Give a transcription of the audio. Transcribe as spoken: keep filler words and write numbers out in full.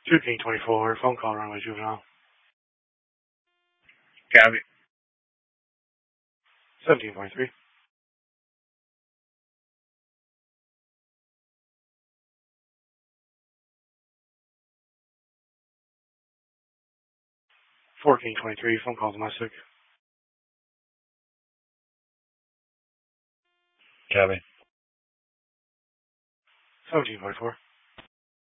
two King twenty-four, phone call runway juvenile. Copy. seventeen point three. four King twenty-three, phone call domestic. Copy. seventeen point four.